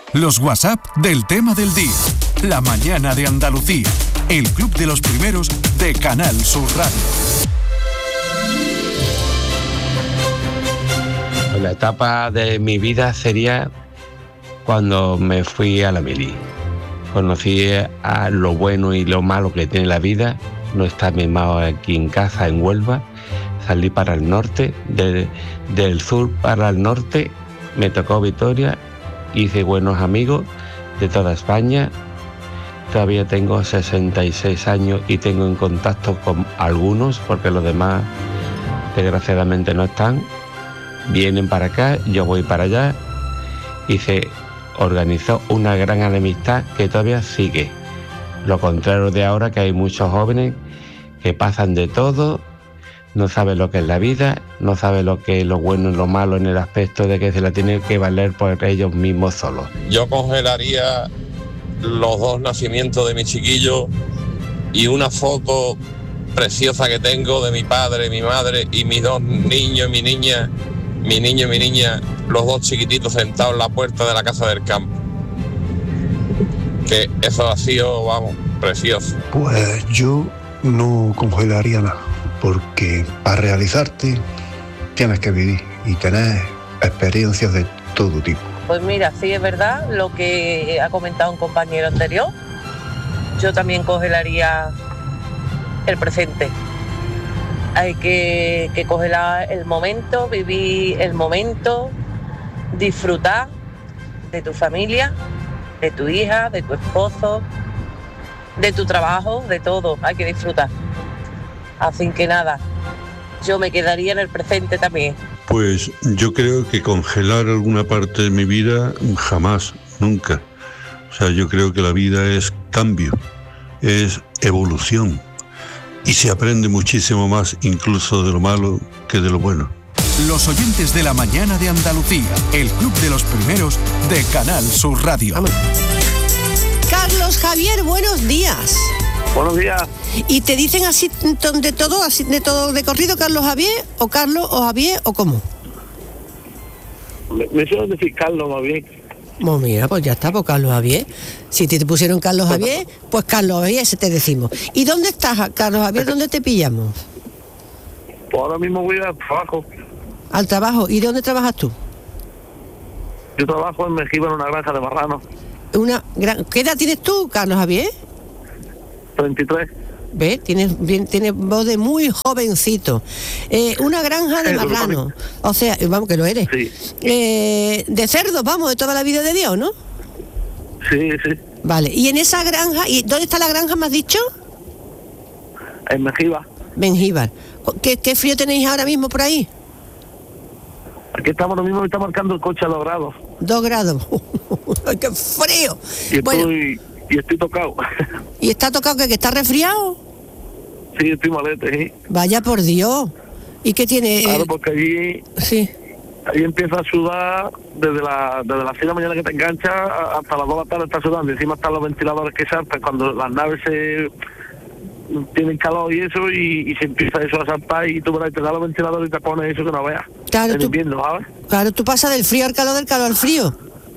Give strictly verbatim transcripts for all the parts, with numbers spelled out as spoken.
Los WhatsApp del tema del día. La mañana de Andalucía. El club de los primeros de Canal Sur Radio. La etapa de mi vida sería cuando me fui a la mili. Conocí a lo bueno y lo malo que tiene la vida. No estar mimado aquí en casa, en Huelva. Salí para el norte, de, del sur para el norte. Me tocó Vitoria. Hice buenos amigos de toda España. Todavía tengo sesenta y seis años y tengo en contacto con algunos, porque los demás desgraciadamente no están. Vienen para acá, yo voy para allá y se organizó una gran amistad que todavía sigue. Lo contrario de ahora, que hay muchos jóvenes que pasan de todo, no saben lo que es la vida, no saben lo que es lo bueno y lo malo en el aspecto de que se la tienen que valer por ellos mismos solos. Yo congelaría los dos nacimientos de mi chiquillo y una foto preciosa que tengo de mi padre, mi madre y mis dos niños y mi niña, mi niño y mi niña, los dos chiquititos sentados en la puerta de la casa del campo. Que eso ha sido, vamos, precioso. Pues yo no congelaría nada, porque para realizarte tienes que vivir y tener experiencias de todo tipo. Pues mira, sí es verdad lo que ha comentado un compañero anterior. Yo también congelaría el presente. Hay que, que congelar el momento, vivir el momento, disfrutar de tu familia, de tu hija, de tu esposo, de tu trabajo, de todo. Hay que disfrutar. Así que nada, yo me quedaría en el presente también. Pues yo creo que congelar alguna parte de mi vida jamás, nunca. O sea, yo creo que la vida es cambio, es evolución. Y se aprende muchísimo más incluso de lo malo que de lo bueno. Los oyentes de la mañana de Andalucía, el club de los primeros de Canal Sur Radio. Vamos. Carlos Javier, buenos días. Buenos días. ¿Y te dicen así de todo, así de todo de corrido, Carlos Javier, o Carlos o Javier, o cómo? Me, me suelen decir Carlos más bien. Pues mira, pues ya está, pues Carlos Javier. Si te, te pusieron Carlos Javier, pues Carlos Javier, ese te decimos. ¿Y dónde estás, Carlos Javier? ¿Dónde te pillamos? Pues ahora mismo voy al trabajo. Al trabajo. ¿Y dónde trabajas tú? Yo trabajo en Mengíbar, en una granja de marranos. Una gran... ¿Qué edad tienes tú, Carlos Javier? treinta y tres. ¿Ves? Tienes, bien, tienes voz de muy jovencito. Eh, una granja de marranos. O sea, vamos, que lo eres. Sí. Eh, de cerdos, vamos, de toda la vida de Dios, ¿no? Sí, sí. Vale. ¿Y en esa granja? ¿Y dónde está la granja, me has dicho? En Mengíbar. Mengíbar. ¿Qué, ¿Qué frío tenéis ahora mismo por ahí? Aquí estamos ahora mismo, está marcando el coche a dos grados. Dos grados. ¡Qué frío! Y bueno, estoy, y estoy tocado. ¿Y está tocado que, que está resfriado? Sí, estoy malete, ¿sí? Vaya por Dios. ¿Y qué tiene? Claro, porque allí... Sí. Ahí empieza a sudar desde la desde las seis de la mañana que te engancha hasta las dos de la tarde está sudando. Encima están los ventiladores que saltan cuando las naves se tienen calor y eso, y, y se empieza eso a saltar, y tú verás, te da los ventiladores y te pones eso que no veas. Claro, en tú, invierno, ¿sabes? Claro, tú pasas del frío al calor, del calor al frío.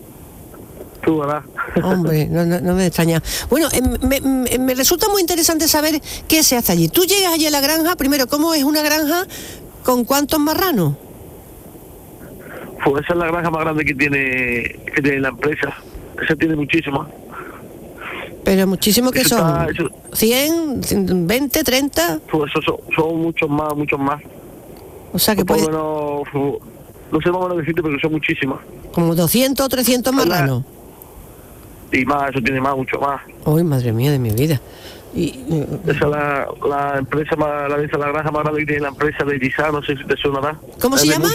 Tú verás. Hombre, no, no, no me extraña. Bueno, eh, me, me, me resulta muy interesante saber qué se hace allí. Tú llegas allí a la granja, primero, ¿cómo es una granja? ¿Con cuántos marranos? Pues esa es la granja más grande que tiene que tiene la empresa. Esa tiene muchísimas. Pero muchísimo que eso son. Está, eso, ¿cien, veinte, treinta? Pues eso son, son muchos más, muchos más. O sea que puede... Menos, no sé más o menos decirte, pero son muchísimas. Como doscientos o trescientos marranos. Y más, eso tiene más, mucho más. Uy, madre mía de mi vida. Y, esa es la, la empresa más, la, esa, la granja más grande que tiene la empresa de Gisá, no sé si te suena. ¿Cómo se llama?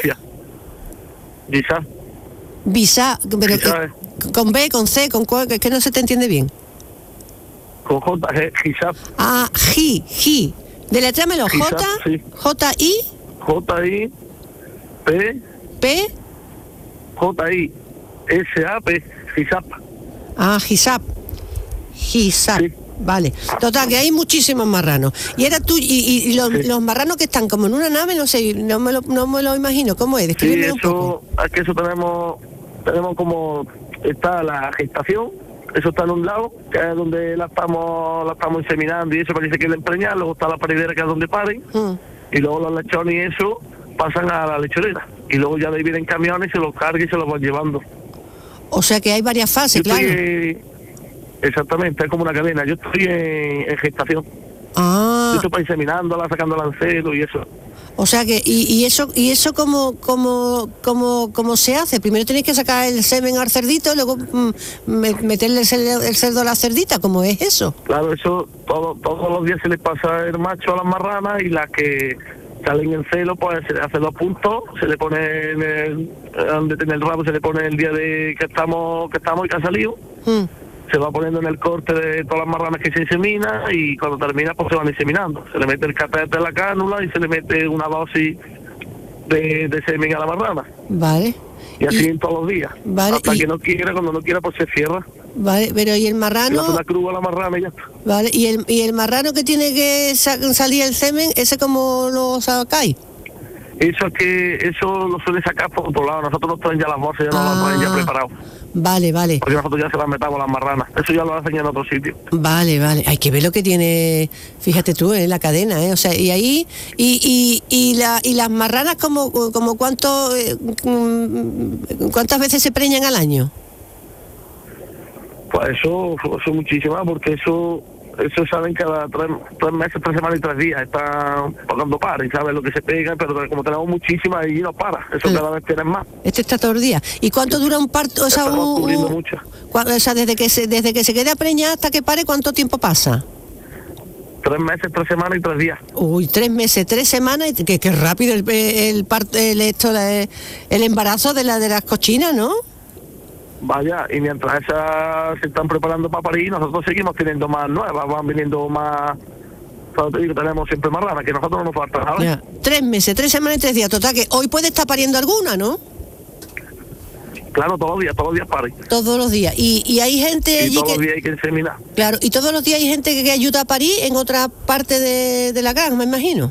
Gisá. Gisá, pero Gisá, eh. con B, con C, con cuál, que, que no se te entiende bien. Con J, G, Gisá. Ah, G, G. Deletréamelo, J, sí. J, I. J, I, P. P. J, I, S, A, P. Gisap. Ah, Gisap. Gisap. Sí. Vale. Total, que hay muchísimos marranos. Y era tú, y, y, y los, sí. los marranos que están como en una nave, no sé, no me lo, no me lo imagino. ¿Cómo es? Sí, eso, es que eso tenemos, tenemos como, está la gestación, eso está en un lado, que es donde la estamos la estamos inseminando y eso para que se quede preñada, luego está la paridera que es donde paren, mm. y luego los lechones y eso pasan a la lechonera, y luego ya de ahí vienen camiones y se los cargan y se los van llevando. O sea que hay varias fases, yo claro. Estoy, exactamente, es como una cadena, yo estoy en, en gestación. Ah. Yo estoy para inseminándola, sacando lancero y eso. O sea que, y, y eso, y eso cómo, cómo, cómo, cómo se hace. Primero tenéis que sacar el semen al cerdito, luego mm, meterle el cerdo, el cerdo a la cerdita. ¿Cómo es eso? Claro, eso todo, todos los días se le pasa el macho a las marranas y las que salen en celo, pues se le hace dos puntos, se le pone en el, donde tiene el rabo, se le pone el día de que estamos, que estamos y que ha salido. Mm. Se va poniendo en el corte de todas las marranas que se insemina y cuando termina pues se van inseminando. Se le mete el catéter a la cánula y se le mete una dosis de, de semen a la marrana. Vale. Y así y, en todos los días. Vale. Hasta y, que no quiera, cuando no quiera pues se cierra. Vale, pero ¿y el marrano? Se le hace una cruz a la marrana y ya está. Vale, ¿y el, y el marrano que tiene que sa- salir el semen, ese cómo lo sacáis? Eso es que eso lo suele sacar por otro lado. Nosotros nos traen ya las bolsas, ya ah, nos las traen ya preparados. Vale, vale. Porque nosotros ya se las metamos las marranas. Eso ya lo hacen en otro sitio. Vale, vale. Hay que ver lo que tiene, fíjate tú, en la cadena, ¿eh? O sea, y ahí, y, y, y, la, y las marranas, como, como cuánto, eh, ¿cuántas veces se preñan al año? Pues eso, eso muchísimas, porque eso... Eso saben cada tres, tres meses, tres semanas y tres días. Están pagando pares, saben lo que se pega, pero como tenemos muchísimas y no para. Eso cada vez tienen más. Este está todo el día. ¿Y cuánto dura un parto? O sea, Estamos un, cubriendo un, mucho. O sea, desde que se, desde que se queda preñada hasta que pare, ¿cuánto tiempo pasa? Tres meses, tres semanas y tres días. Uy, tres meses, tres semanas, y que, que rápido el, el parto, el, esto, el, el embarazo de la de las cochinas, ¿no? Vaya, y mientras esas se están preparando para parir, nosotros seguimos teniendo más nuevas, van viniendo más. Te digo, tenemos siempre más raras, que nosotros no nos falta nada. Ya. Tres meses, tres semanas y tres días. Total, que hoy puede estar pariendo alguna, ¿no? Claro, todos los días, todos los días pare. Todos los días. Y, y hay gente y allí todos que... los días hay que inseminar. Claro, y todos los días hay gente que, que ayuda a parir en otra parte de, de la granja, me imagino.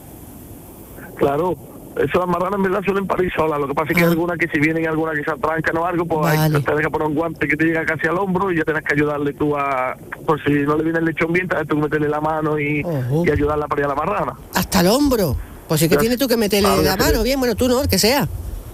Claro. Eso las marranas en verdad suelen parir solas, lo que pasa es que ah. hay algunas que si vienen alguna que se atrancan o algo, pues vale. hay que tener que poner un guante que te llega casi al hombro y ya tienes que ayudarle tú a, por si no le viene el lechón bien, tienes tú que meterle la mano y, uh-huh. y ayudarla a parir a la marrana. Hasta el hombro, pues sí que ya. tienes tú que meterle ah, la mano, sí. bien, bueno, tú no, el que sea.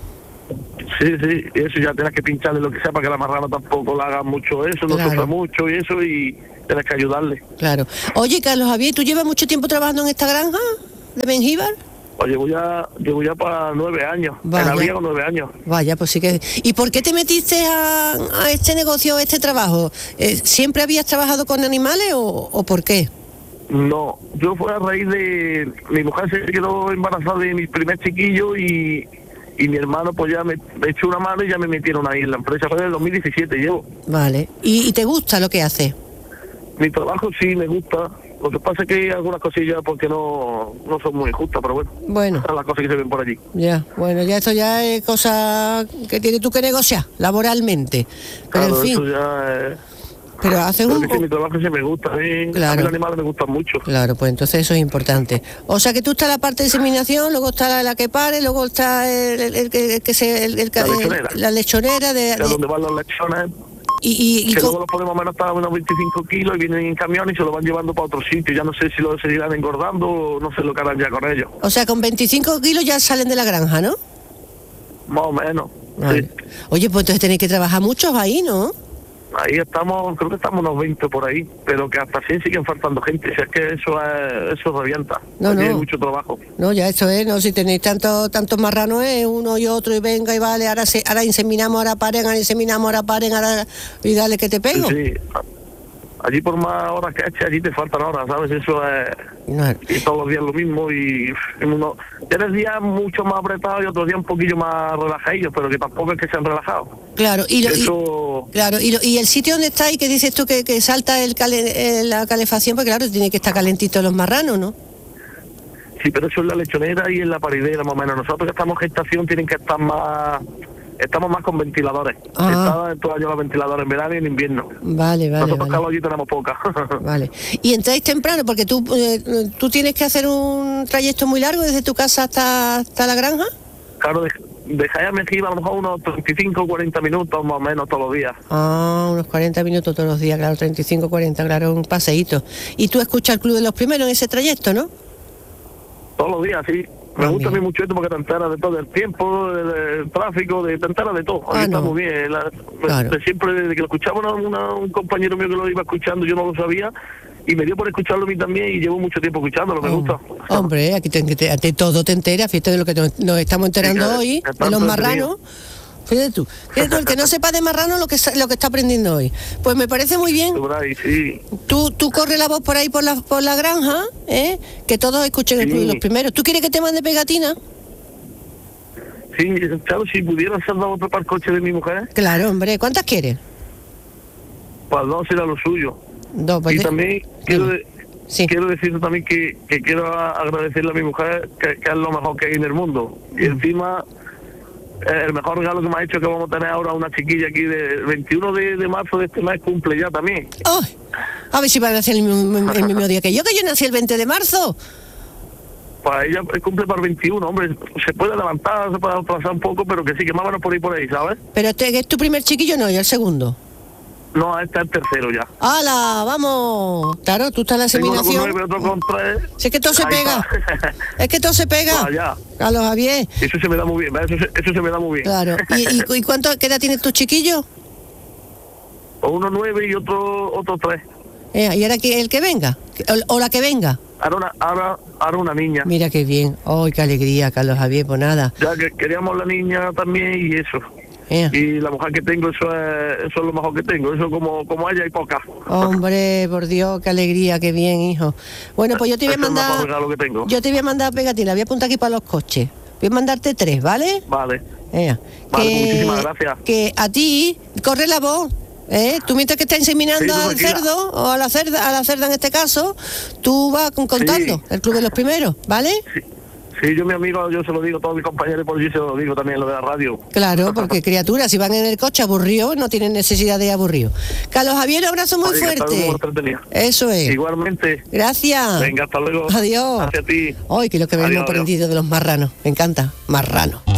Sí, sí, y eso ya tienes que pincharle lo que sea para que la marrana tampoco la haga mucho eso, no claro. sufra mucho y eso y tienes que ayudarle. Claro. Oye, Carlos Javier, ¿tú llevas mucho tiempo trabajando en esta granja de Mengíbar? Pues llevo ya, llevo ya para nueve años, Vaya. en abrigo nueve años. Vaya, pues sí que... ¿Y por qué te metiste a, a este negocio, a este trabajo? Eh, ¿Siempre habías trabajado con animales o, o por qué? No, yo fue a raíz de... Mi mujer se quedó embarazada de mi primer chiquillo y, y mi hermano pues ya me, me echó una mano y ya me metieron ahí en la empresa. Fue en el dos mil diecisiete llevo. Vale. ¿Y, y te gusta lo que haces? Mi trabajo sí me gusta. Lo que pasa es que hay algunas cosillas porque no, no son muy justas, pero bueno. Bueno. Son las cosas que se ven por allí. Ya, bueno, ya esto ya es cosa que tienes tú que negociar laboralmente. Pero claro, en fin. Eso ya es... Pero haces un... Es que mi trabajo sí me gusta, ¿eh? Claro. A mí los animales me gustan mucho. Claro, pues entonces eso es importante. O sea que tú estás la parte de inseminación, luego está la, la que pare, luego está el, el, el, el, el que se... El, el, la lechonera. La lechonera de... de donde van los lechones. Y, y, y que con... luego los ponemos menos hasta unos veinticinco kilos y vienen en camión y se lo van llevando para otro sitio. Ya no sé si lo seguirán engordando o no sé lo que harán ya con ellos. O sea, con veinticinco kilos ya salen de la granja, ¿no? Más o menos. Vale. Sí. Oye, pues entonces tenéis que trabajar muchos ahí, ¿no? Ahí estamos, creo que estamos unos veinte por ahí, pero que hasta así siguen faltando gente. Si es que eso es, eso revienta. No, no. Hay mucho trabajo. No, ya eso es, no, si tenéis tantos tantos marranos es uno y otro y venga y vale, ahora se, ahora inseminamos, ahora paren, ahora inseminamos, ahora paren, ahora y dale que te pego. Sí, sí. Allí por más horas que eches, allí te faltan horas, ¿sabes? Eso es... No. Y todos los días lo mismo y... Uno, tienes días mucho más apretados y otros días un poquillo más relajadillos, pero que tampoco es que sean relajados. Claro, y, lo, eso... y, claro, y, lo, y el sitio donde estáis, que dices tú que, que salta el cale, la calefacción, pues claro, tiene que estar calentito los marranos, ¿no? Sí, pero eso es la lechonera y en la paridera, más o menos. Nosotros que estamos en gestación tienen que estar más... Estamos más con ventiladores. Ah. Estaban todo el año los ventiladores en verano y en invierno. Vale, vale. Nosotros vale. calor allí tenemos poca. Vale. Y entráis temprano porque tú eh, tú tienes que hacer un trayecto muy largo desde tu casa hasta, hasta la granja. Claro, de, de Jaén a Mejía a lo mejor unos treinta y cinco, cuarenta minutos más o menos todos los días. Ah, unos cuarenta minutos todos los días, claro, treinta y cinco, cuarenta, claro, un paseíto. Y tú escuchas el Club de los Primeros en ese trayecto, ¿no? Todos los días, sí. Me Ah, gusta a mira. mí mucho esto porque te enteras de todo el tiempo, del, del tráfico, de, te enteras de todo. Ah, Ahí está no. muy bien. La- Claro. de siempre, desde que lo escuchaba una- una- un compañero mío que lo iba escuchando, yo no lo sabía, y me dio por escucharlo a mí también, y llevo mucho tiempo escuchándolo, me Oh, gusta. Hombre, aquí te, te- de todo te enteras, fíjate de lo que nos, nos estamos enterando Sí, claro, hoy, está de los todo marranos. Fíjate tú, fíjate tú, el que no sepa de marrano lo que sa- lo que está aprendiendo hoy. Pues me parece muy bien. Por ahí, sí. Tú, tú corre la voz por ahí por la, por la granja, ¿eh? Que todos escuchen el Sí. Club de los Primeros. ¿Tú quieres que te mande pegatina? Sí, claro, si pudieran ser dos otro para el coche de mi mujer, Claro, hombre. ¿Cuántas quieres? pues no será lo suyo. Dos, pues Y de- también quiero, Dime. de- Sí. quiero decirte también que, que quiero a- agradecerle a mi mujer que, que es lo mejor que hay en el mundo. Y encima, eh, el mejor regalo que me ha hecho que vamos a tener ahora una chiquilla aquí del veintiuno de, de marzo de este mes cumple ya también. ¡Ay! A ver si va a nacer el mismo, el mismo día que yo, que yo nací el veinte de marzo. Pues ella cumple para el veintiuno, hombre, se puede levantar, se puede atrasar un poco, pero que sí, que más o menos por ahí, por ahí, ¿sabes? Pero este, ¿es tu primer chiquillo? No, yo el segundo. No, este es el tercero ya. ¡Hala! ¡Vamos! Claro, tú estás en la Tengo uno con inseminación. nueve, otro con tres. Si es que todo se Ahí pega. está. Es que todo se pega. Vaya. Carlos Javier. Eso se me da muy bien, ¿verdad? Eso se, eso se me da muy bien. Claro. ¿Y, y, y cuánto, qué edad tiene tu chiquillo? O uno nueve y otro otro tres. Eh, ¿Y ahora que el que venga? O, o la que venga. Ahora una, ahora, ahora una niña. Mira qué bien. ¡Ay, qué alegría, Carlos Javier! Pues nada. Ya que queríamos la niña también y eso. Eh. Y la mujer que tengo, eso es, eso es lo mejor que tengo. Eso como, como haya y poca. Hombre, por Dios, qué alegría, qué bien, hijo. Bueno, pues yo te voy a Ese es el mejor mandar. regalo que tengo. Yo te voy a mandar pegatina, voy a apuntar aquí para los coches. Voy a mandarte tres, ¿vale? Vale. Ea, Vale, muchísimas gracias. Que a ti corre la voz, ¿eh? Tú mientras que estás inseminando Sí, tú al tranquila. cerdo, o a la cerda, a la cerda en este caso, tú vas con- contando Sí. el Club de los Primeros, ¿vale? Sí. Sí, yo mi amigo, yo se lo digo a todos mis compañeros por allí, se lo digo también lo de la radio. Claro, porque criaturas, si van en el coche aburridos, no tienen necesidad de ir aburridos. Carlos Javier, un abrazo muy Oye, que está fuerte. muy entretenido. Eso es. Igualmente. Gracias. Venga, hasta luego. Adiós. Hacia ti. Ay, que lo que me hemos Adiós, adiós. aprendido de los marranos. Me encanta. Marrano.